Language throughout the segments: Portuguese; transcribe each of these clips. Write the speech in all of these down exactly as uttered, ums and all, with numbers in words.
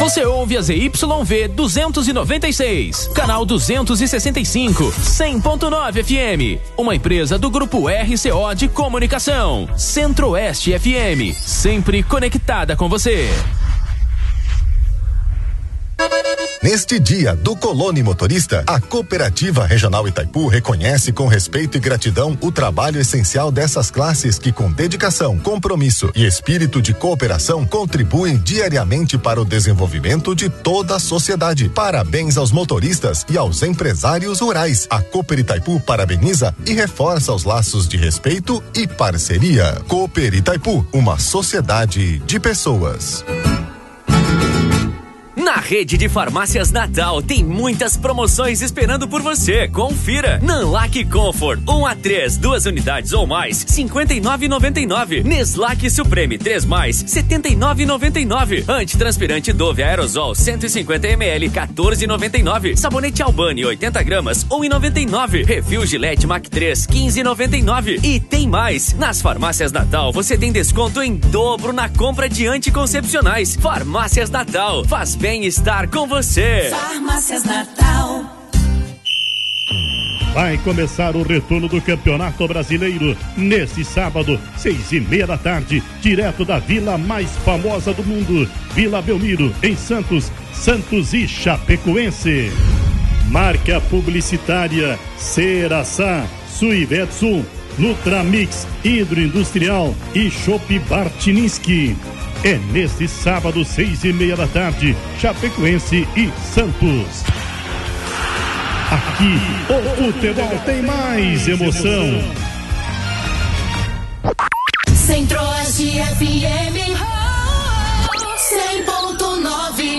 Você ouve a Z Y V duzentos e noventa e seis, canal duzentos e sessenta e cinco, cem ponto nove F M. Uma empresa do Grupo R C O de Comunicação. Centro-Oeste F M, sempre conectada com você. Neste dia do colono e motorista, a Cooperativa Regional Itaipu reconhece com respeito e gratidão o trabalho essencial dessas classes que, com dedicação, compromisso e espírito de cooperação, contribuem diariamente para o desenvolvimento de toda a sociedade. Parabéns aos motoristas e aos empresários rurais. A Cooper Itaipu parabeniza e reforça os laços de respeito e parceria. Cooper Itaipu, uma sociedade de pessoas. Na rede de farmácias Natal tem muitas promoções esperando por você. Confira. Nanlac Comfort um a três, duas unidades ou mais, cinquenta e nove reais e noventa e nove centavos. Neslac Supreme três mais, setenta e nove reais e noventa e nove centavos. Antitranspirante Dove Aerosol cento e cinquenta mililitros, quatorze reais e noventa e nove centavos. Sabonete Albani oitenta gramas, um real e noventa e nove centavos. Refil Gillette Mac três, quinze reais e noventa e nove centavos. E tem mais. Nas farmácias Natal você tem desconto em dobro na compra de anticoncepcionais. Farmácias Natal. Faz bem estar com você. Farmácias Natal. Vai começar o retorno do Campeonato Brasileiro nesse sábado, seis e meia da tarde, direto da vila mais famosa do mundo, Vila Belmiro, em Santos, Santos e Chapecoense. Marca publicitária Ceraçá, Suivetsu, Nutramix, Hidroindustrial e Chopp Bartiniski. É neste sábado, seis e meia da tarde, Chapecoense e Santos. Aqui, o futebol tem mais emoção. Centro-Oeste F M, cem ponto nove.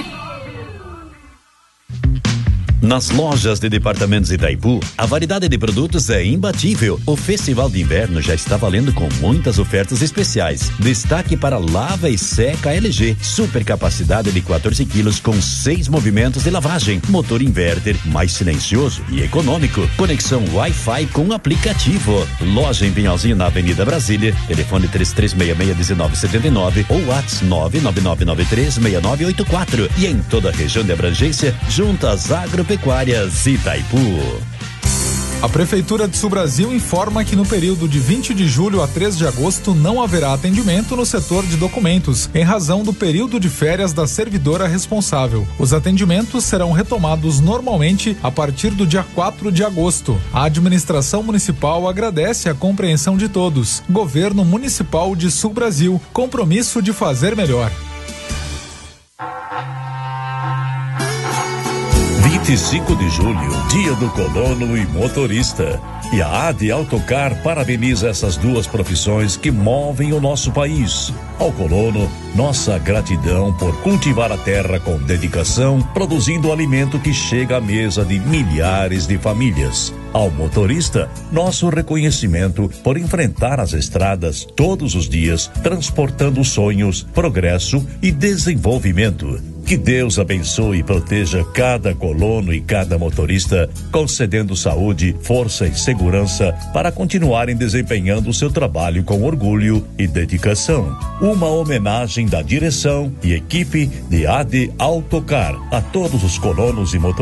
Nas lojas de departamentos Itaipu, a variedade de produtos é imbatível. O Festival de Inverno já está valendo com muitas ofertas especiais. Destaque para lava e seca L G. Super capacidade de quatorze quilos com seis movimentos de lavagem. Motor inverter mais silencioso e econômico. Conexão Wi-Fi com aplicativo. Loja em Pinhalzinho na Avenida Brasília. Telefone três três seis seis, um nove sete nove ou WhatsApp nove nove nove nove três seis nove oito quatro. E em toda a região de abrangência, juntas agropecuárias Itaipu. A Prefeitura de Sul Brasil informa que no período de vinte de julho a três de agosto não haverá atendimento no setor de documentos, em razão do período de férias da servidora responsável. Os atendimentos serão retomados normalmente a partir do dia quatro de agosto. A administração municipal agradece a compreensão de todos. Governo Municipal de Sul Brasil, compromisso de fazer melhor. vinte e cinco de julho, dia do colono e motorista. E a A D Autocar parabeniza essas duas profissões que movem o nosso país. Ao colono, nossa gratidão por cultivar a terra com dedicação, produzindo o alimento que chega à mesa de milhares de famílias. Ao motorista, nosso reconhecimento por enfrentar as estradas todos os dias, transportando sonhos, progresso e desenvolvimento. Que Deus abençoe e proteja cada colono e cada motorista, concedendo saúde, força e segurança para continuarem desempenhando o seu trabalho com orgulho e dedicação. Uma homenagem da direção e equipe de A D Autocar a todos os colonos e motoristas